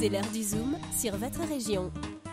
C'est l'heure du Zoom sur votre région.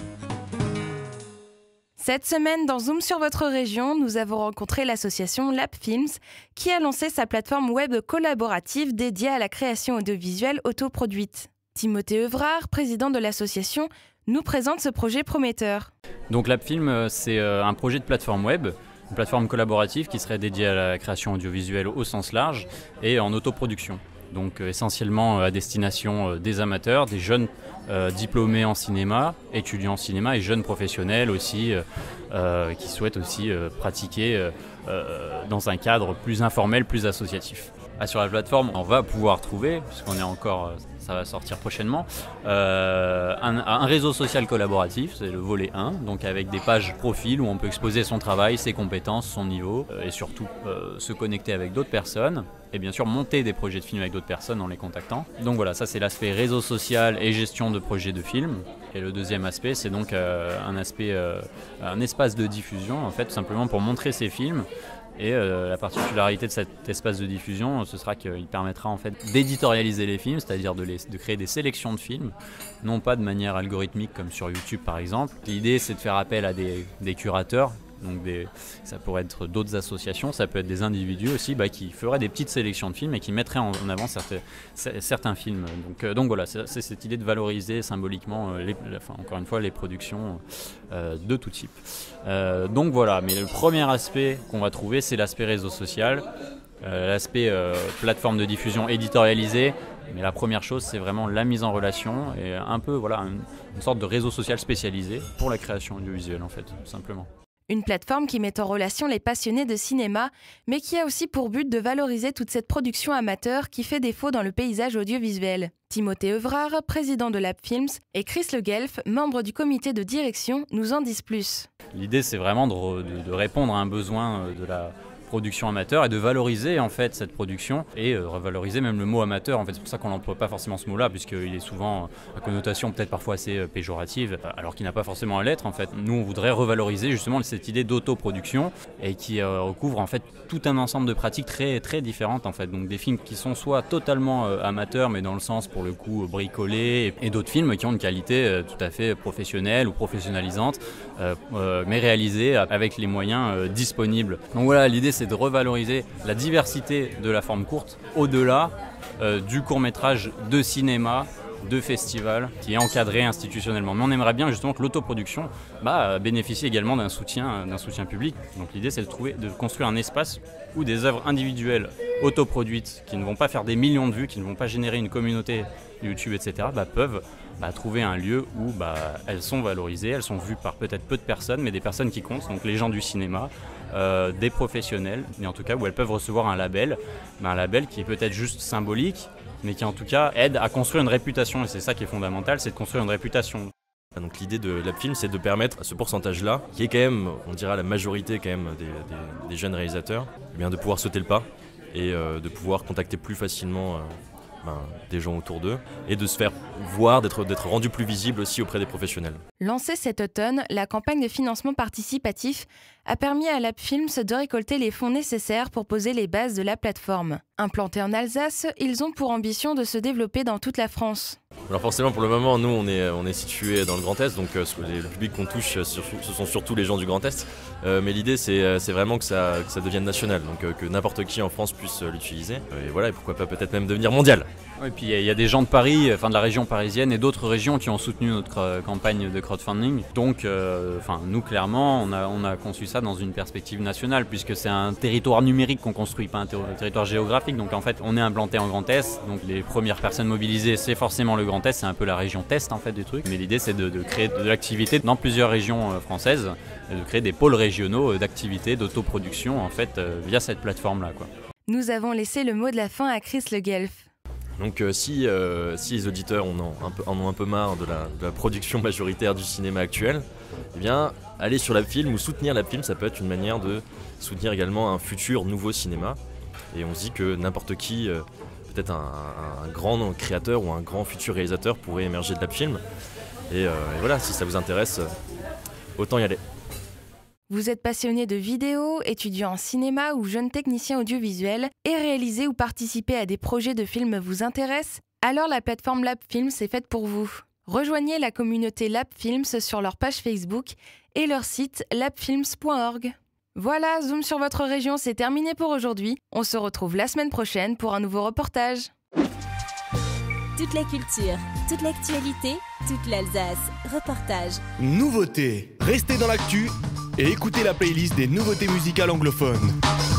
Cette semaine, dans Zoom sur votre région, nous avons rencontré l'association Lab Films qui a lancé sa plateforme web collaborative dédiée à la création audiovisuelle autoproduite. Timothée Evrard, président de l'association, nous présente ce projet prometteur. Donc Lab Film, c'est un projet de plateforme web, une plateforme collaborative qui serait dédiée à la création audiovisuelle au sens large et en autoproduction. Donc essentiellement à destination des amateurs, des jeunes diplômés en cinéma, étudiants en cinéma et jeunes professionnels aussi qui souhaitent aussi pratiquer dans un cadre plus informel, plus associatif. Sur la plateforme, on va pouvoir trouver, puisqu'on est encore, ça va sortir prochainement, un réseau social collaboratif, c'est le volet 1, donc avec des pages profil où on peut exposer son travail, ses compétences, son niveau, et surtout se connecter avec d'autres personnes, et bien sûr monter des projets de films avec d'autres personnes en les contactant. Donc voilà, ça c'est l'aspect réseau social et gestion de projets de films. Et le deuxième aspect, c'est donc un espace de diffusion, en fait, tout simplement pour montrer ces films. Et la particularité de cet espace de diffusion, ce sera qu'il permettra en fait d'éditorialiser les films, c'est-à-dire de créer des sélections de films, non pas de manière algorithmique comme sur YouTube par exemple. L'idée c'est de faire appel à des curateurs, donc ça pourrait être d'autres associations, ça peut être des individus aussi qui feraient des petites sélections de films et qui mettraient en avant certains films. Donc voilà, c'est cette idée de valoriser symboliquement, encore une fois, les productions de tout type. Donc voilà, mais le premier aspect qu'on va trouver, c'est l'aspect réseau social, l'aspect plateforme de diffusion éditorialisée. Mais la première chose, c'est vraiment la mise en relation et un peu une sorte de réseau social spécialisé pour la création audiovisuelle en fait, tout simplement. Une plateforme qui met en relation les passionnés de cinéma, mais qui a aussi pour but de valoriser toute cette production amateur qui fait défaut dans le paysage audiovisuel. Timothée Evrard, président de Lab Films, et Chris Le Guelf, membre du comité de direction, nous en disent plus. L'idée, c'est vraiment de répondre à un besoin de la production amateur et de valoriser en fait cette production et revaloriser même le mot amateur. En fait, c'est pour ça qu'on n'emploie pas forcément ce mot-là, puisqu'il est souvent à connotation peut-être parfois assez péjorative, alors qu'il n'a pas forcément à l'être. En fait, nous, on voudrait revaloriser justement cette idée d'autoproduction et qui recouvre en fait tout un ensemble de pratiques très très différentes en fait. Donc des films qui sont soit totalement amateurs, mais dans le sens pour le coup bricolés, et d'autres films qui ont une qualité tout à fait professionnelle ou professionnalisante, mais réalisés avec les moyens disponibles. Donc voilà, l'idée c'est de revaloriser la diversité de la forme courte au-delà du court-métrage de cinéma, de festival qui est encadré institutionnellement. Mais on aimerait bien justement que l'autoproduction bénéficie également d'un soutien public. Donc l'idée c'est de construire un espace où des œuvres individuelles autoproduites qui ne vont pas faire des millions de vues, qui ne vont pas générer une communauté YouTube, etc. Peuvent trouver un lieu où elles sont valorisées, elles sont vues par peut-être peu de personnes, mais des personnes qui comptent, donc les gens du cinéma, des professionnels, mais en tout cas où elles peuvent recevoir un label qui est peut-être juste symbolique, mais qui en tout cas aide à construire une réputation, et c'est ça qui est fondamental, c'est de construire une réputation. Donc l'idée de Lab Film, c'est de permettre à ce pourcentage-là, qui est quand même, on dira la majorité quand même des jeunes réalisateurs, de pouvoir sauter le pas et de pouvoir contacter plus facilement des gens autour d'eux et de se faire voir, d'être rendu plus visible aussi auprès des professionnels. Lancée cet automne, la campagne de financement participatif a permis à Lab Films de récolter les fonds nécessaires pour poser les bases de la plateforme. Implantés en Alsace, ils ont pour ambition de se développer dans toute la France. Alors forcément pour le moment nous on est situé dans le Grand Est, donc le public qu'on touche ce sont surtout les gens du Grand Est, mais l'idée c'est vraiment que ça devienne national, donc que n'importe qui en France puisse l'utiliser, et voilà, et pourquoi pas peut-être même devenir mondial. Et puis il y a des gens de Paris, de la région parisienne et d'autres régions qui ont soutenu notre campagne de crowdfunding. Donc nous clairement on a conçu ça dans une perspective nationale, puisque c'est un territoire numérique qu'on construit, pas un territoire géographique. Donc en fait on est implanté en Grand Est, donc les premières personnes mobilisées c'est forcément le Grand Est, c'est un peu la région test en fait du truc. Mais l'idée c'est de créer de l'activité dans plusieurs régions françaises, et de créer des pôles régionaux d'activité, d'autoproduction en fait via cette plateforme là quoi. Nous avons laissé le mot de la fin à Chris Le Guelf. Donc si les auditeurs en ont un peu marre de la production majoritaire du cinéma actuel, aller sur Lab Film ou soutenir Lab Film, ça peut être une manière de soutenir également un futur nouveau cinéma. Et on se dit que n'importe qui, peut-être un grand créateur ou un grand futur réalisateur pourrait émerger de Lab Film. Et voilà, si ça vous intéresse, autant y aller. Vous êtes passionné de vidéo, étudiant en cinéma ou jeune technicien audiovisuel et réaliser ou participer à des projets de films vous intéressent? Alors la plateforme Lab Films est faite pour vous. Rejoignez la communauté Labfilms sur leur page Facebook et leur site labfilms.org. Voilà, Zoom sur votre région, c'est terminé pour aujourd'hui. On se retrouve la semaine prochaine pour un nouveau reportage. Toute la culture, toute l'actualité, toute l'Alsace. Reportage. Nouveautés. Restez dans l'actu et écoutez la playlist des nouveautés musicales anglophones.